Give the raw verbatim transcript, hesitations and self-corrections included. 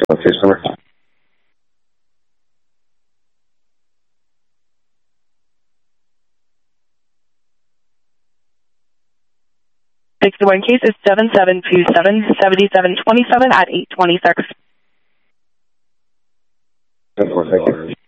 Case number. sixty-one case is seven seven two seven, seven seven two seven at eight twenty-six. ten four, thank you.